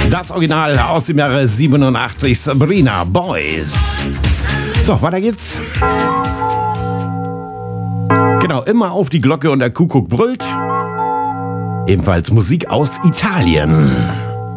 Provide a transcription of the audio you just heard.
Das Original aus dem Jahre 87, Sabrina Boys. So, weiter geht's. Genau, immer auf die Glocke und der Kuckuck brüllt. Ebenfalls Musik aus Italien.